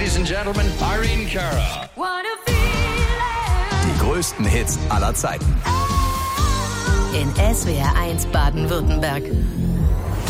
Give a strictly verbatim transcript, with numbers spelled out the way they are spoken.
Ladies and Gentlemen, Irene Cara. Die größten Hits aller Zeiten. In S W R eins Baden-Württemberg.